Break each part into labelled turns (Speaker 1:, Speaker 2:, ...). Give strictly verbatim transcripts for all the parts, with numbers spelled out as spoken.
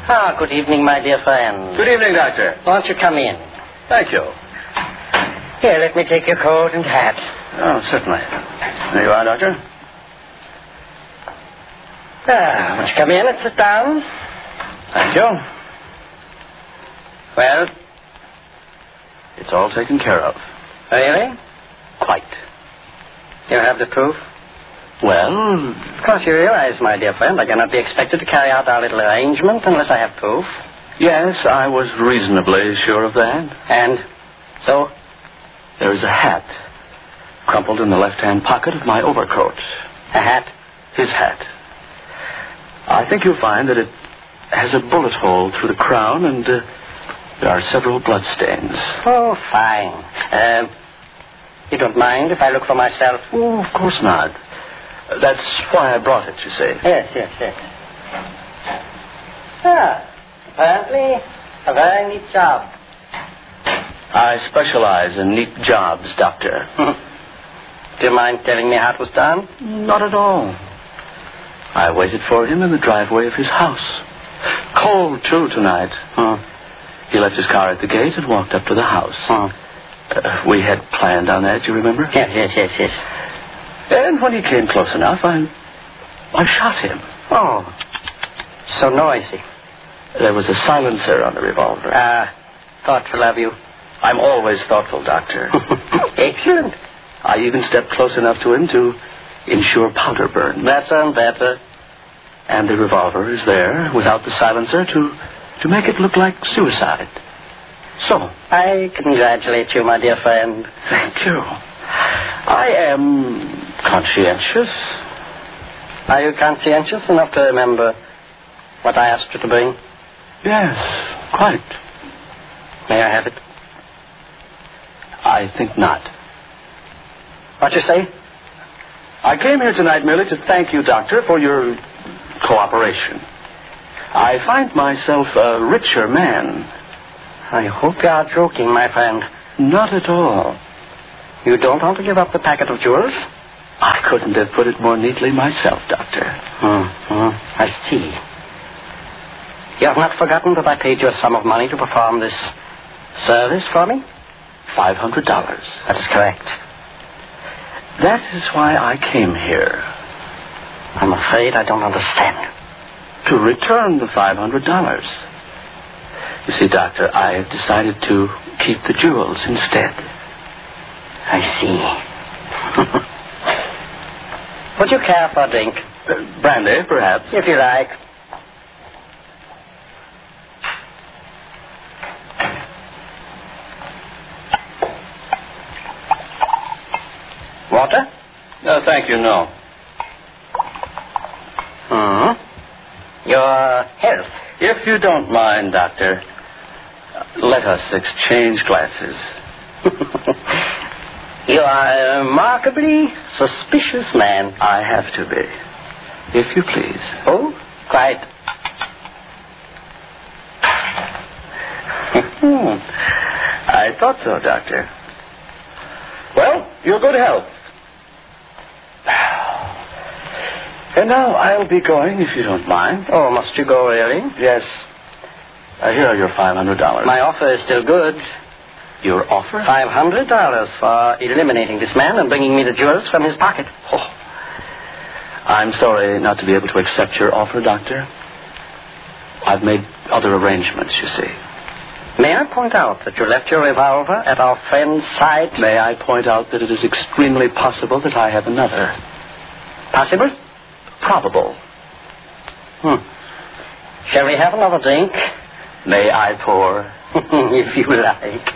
Speaker 1: Ah, good evening, my dear friend.
Speaker 2: Good evening, Doctor.
Speaker 1: Won't you come in?
Speaker 2: Thank you.
Speaker 1: Here, let me take your coat and hat.
Speaker 2: Oh, certainly. There you are, Doctor.
Speaker 1: Ah, won't you come in and sit down?
Speaker 2: Thank you.
Speaker 1: Well,
Speaker 2: It's all taken care of.
Speaker 1: really?
Speaker 2: Quite.
Speaker 1: You have the proof?
Speaker 2: Well,
Speaker 1: Of course, you realize, my dear friend, I cannot be expected to carry out our little arrangement unless I have proof.
Speaker 2: yes, I was reasonably sure of that.
Speaker 1: And so?
Speaker 2: There is a hat crumpled in the left-hand pocket of my overcoat.
Speaker 1: A hat?
Speaker 2: His hat. I think you'll find that it has a bullet hole through the crown, and uh, there are several bloodstains.
Speaker 1: Oh, fine. Uh, you don't mind if I look for myself?
Speaker 2: Oh, of course not. Uh, That's why I brought it, you see.
Speaker 1: Yes, yes, yes. Ah, apparently a very neat job.
Speaker 2: I specialize in neat jobs, Doctor.
Speaker 1: Do you mind telling me how it was done?
Speaker 2: Not at all. I waited for him in the driveway of his house. Cold, too, tonight.
Speaker 1: Hmm.
Speaker 2: He left his car at the gate and walked up to the house.
Speaker 1: Hmm.
Speaker 2: Uh, we had planned on that, you remember?
Speaker 1: Yes, yes, yes, yes.
Speaker 2: And when he came close enough, I... I shot him.
Speaker 1: Oh, so noisy.
Speaker 2: There was a silencer on the revolver.
Speaker 1: Ah, thoughtful of you.
Speaker 2: I'm always thoughtful, Doctor.
Speaker 1: Excellent.
Speaker 2: I even stepped close enough to him to ensure powder burn.
Speaker 1: Better and better.
Speaker 2: And the revolver is there, without the silencer, to, to make it look like suicide. So,
Speaker 1: I congratulate you, my dear friend.
Speaker 2: thank you. I am conscientious.
Speaker 1: Are you conscientious enough to remember what I asked you to bring?
Speaker 2: Yes, quite.
Speaker 1: May I have it?
Speaker 2: I think not.
Speaker 1: What you say?
Speaker 2: I came here tonight merely to thank you, Doctor, for your cooperation. I find myself a richer man.
Speaker 1: I hope you are joking, my friend.
Speaker 2: Not at all.
Speaker 1: You don't want to give up the packet of jewels?
Speaker 2: I couldn't have put it more neatly myself, Doctor.
Speaker 1: Hmm, hmm, I see. You have not forgotten that I paid you a sum of money to perform this service for me?
Speaker 2: Five hundred dollars.
Speaker 1: That is correct.
Speaker 2: That is why I came here.
Speaker 1: I'm afraid I don't understand.
Speaker 2: To return the five hundred dollars. You see, Doctor, I have decided to keep the jewels instead.
Speaker 1: I see. Would you care for a drink?
Speaker 2: Uh, brandy, perhaps.
Speaker 1: If you like. Water?
Speaker 2: No, thank you, no.
Speaker 1: Hmm. Your health.
Speaker 2: If you don't mind, Doctor, uh, let us exchange glasses.
Speaker 1: You are a remarkably suspicious man.
Speaker 2: I have to be. If you please.
Speaker 1: Oh, quite.
Speaker 2: I thought so, Doctor. Well, your good health. And now I'll be going, if you don't mind.
Speaker 1: Oh, must you go, really?
Speaker 2: Yes. Uh, here are your five hundred dollars.
Speaker 1: My offer is still good.
Speaker 2: Your offer?
Speaker 1: Five hundred dollars for eliminating this man and bringing me the jewels from his pocket.
Speaker 2: Oh. I'm sorry not to be able to accept your offer, Doctor. I've made other arrangements, you see.
Speaker 1: May I point out that you left your revolver at our friend's side?
Speaker 2: May I point out that it is extremely possible that I have another.
Speaker 1: Possible?
Speaker 2: Probable.
Speaker 1: Hmm. Shall we have another drink?
Speaker 2: May I pour?
Speaker 1: If you like.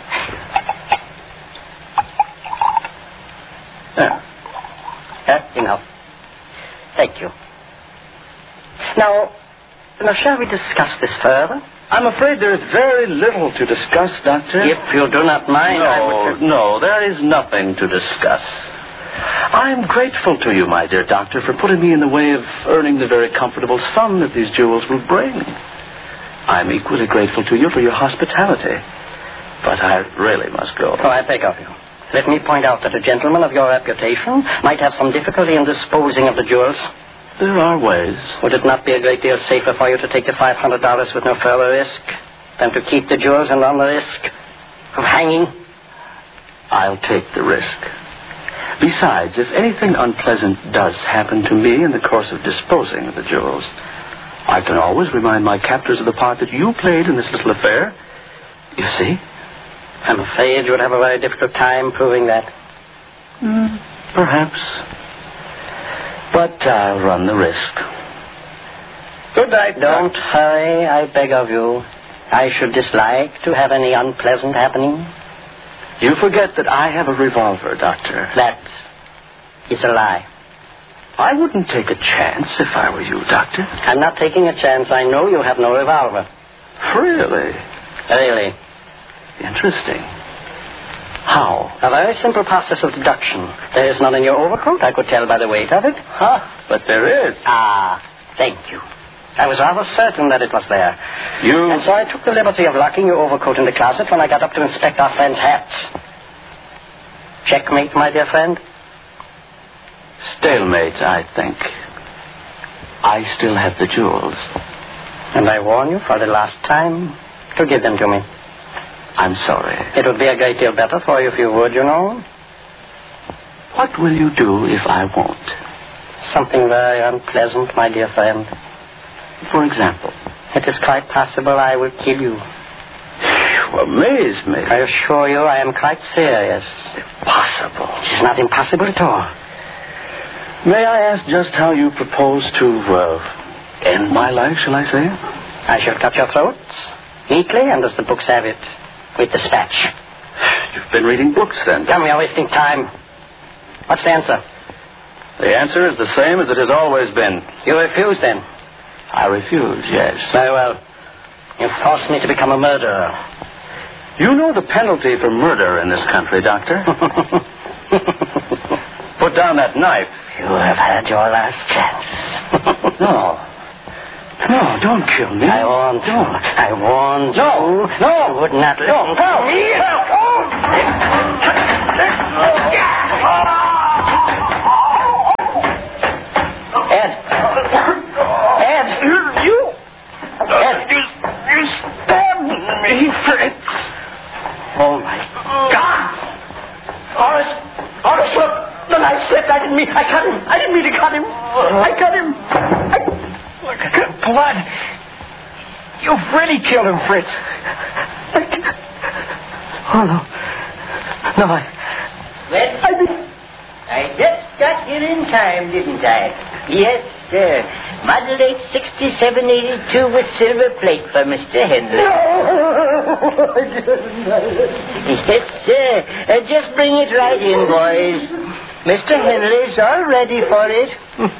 Speaker 2: Yeah.
Speaker 1: Uh, enough. Thank you. Now, now, shall we discuss this further?
Speaker 2: I'm afraid there is very little to discuss, Doctor.
Speaker 1: If you do not mind, I
Speaker 2: No,
Speaker 1: would...
Speaker 2: no, there is nothing to discuss. I'm grateful to you, my dear Doctor, for putting me in the way of earning the very comfortable sum that these jewels will bring. I'm equally grateful to you for your hospitality. But I really must go.
Speaker 1: Oh, I beg of you. Let me point out that a gentleman of your reputation might have some difficulty in disposing of the jewels.
Speaker 2: there are ways.
Speaker 1: Would it not be a great deal safer for you to take the five hundred dollars with no further risk than to keep the jewels and run the risk of hanging?
Speaker 2: I'll take the risk. Besides, if anything unpleasant does happen to me in the course of disposing of the jewels, I can always remind my captors of the part that you played in this little affair. You see?
Speaker 1: I'm afraid you would have a very difficult time proving that.
Speaker 2: Mm, perhaps. But I'll run the risk.
Speaker 1: Good night. Don't hurry, I beg of you. I should dislike to have any unpleasant happening.
Speaker 2: You forget that I have a revolver, Doctor.
Speaker 1: That is a lie.
Speaker 2: I wouldn't take a chance if I were you, Doctor.
Speaker 1: I'm not taking a chance. I know you have no revolver.
Speaker 2: Really?
Speaker 1: Really.
Speaker 2: Interesting. How?
Speaker 1: A very simple process of deduction. There is none in your overcoat. I could tell by the weight of it.
Speaker 2: Huh? But there is.
Speaker 1: Ah, thank you. I was rather certain that it was there.
Speaker 2: You...
Speaker 1: And so I took the liberty of locking your overcoat in the closet when I got up to inspect our friend's hats. Checkmate, my dear friend.
Speaker 2: Stalemate, I think. I still have the jewels.
Speaker 1: And I warn you for the last time to give them to me.
Speaker 2: I'm sorry.
Speaker 1: It would be a great deal better for you if you would, you know.
Speaker 2: What will you do if I won't?
Speaker 1: Something very unpleasant, my dear friend.
Speaker 2: For example?
Speaker 1: It is quite possible I will kill you.
Speaker 2: You amaze me.
Speaker 1: I assure you I am quite serious.
Speaker 2: Impossible.
Speaker 1: It's not impossible at all.
Speaker 2: May I ask just how you propose to, uh, end my life, shall I say?
Speaker 1: I shall cut your throats, neatly and as the books have it, with dispatch.
Speaker 2: You've been reading books, then?
Speaker 1: Come, you're wasting time. What's the answer?
Speaker 2: The answer is the same as it has always been.
Speaker 1: You refuse, then?
Speaker 2: I refuse, yes.
Speaker 1: Very well. You force me to become a murderer.
Speaker 2: You know the penalty for murder in this country, Doctor. Put down that knife.
Speaker 1: You have had your last chance.
Speaker 2: No. No, don't kill me.
Speaker 1: I warned you. I warned you.
Speaker 2: No, no.
Speaker 1: You would not listen
Speaker 2: No,
Speaker 1: to me. Ed. Ed.
Speaker 2: You.
Speaker 1: Ed.
Speaker 2: You, you stabbed me, Fritz.
Speaker 1: Oh, my God. Horace. Horace, look. The knife slipped. I didn't mean... I cut him. I didn't mean to cut him. I cut him. I...
Speaker 3: Look at the blood. You've really killed him, Fritz.
Speaker 1: Oh, no. No, I...
Speaker 4: Well,
Speaker 1: I didn't...
Speaker 4: I just got here in time, didn't I? Yes, sir. Model eight sixty-seven eighty-two with silver plate for Mister Henry.
Speaker 1: No, I didn't.
Speaker 4: Yes, sir. Uh, just bring it right in, boys. Mister Henry's all ready for it.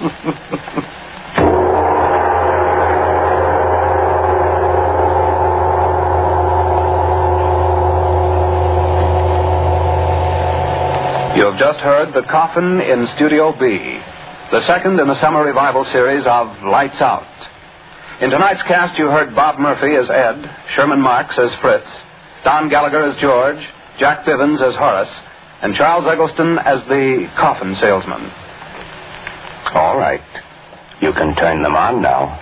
Speaker 5: You have just heard The Coffin in Studio B, the second in the summer revival series of Lights Out. In tonight's cast, you heard Bob Murphy as Ed, Sherman Marks as Fritz, Don Gallagher as George, Jack Bivens as Horace, and Charles Eggleston as the coffin salesman.
Speaker 2: All right. You can turn them on now.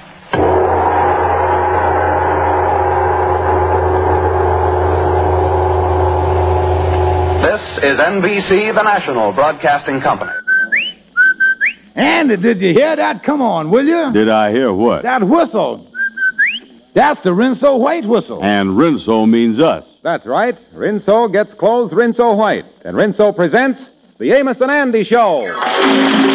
Speaker 5: This is N B C, the national broadcasting company.
Speaker 3: Andy, did you hear that? Come on, will you?
Speaker 6: Did I hear what?
Speaker 3: That whistle. That's the Rinso White whistle.
Speaker 6: And Rinso means us.
Speaker 7: That's right. Rinso gets clothes Rinso White. And Rinso presents The Amos and Andy Show.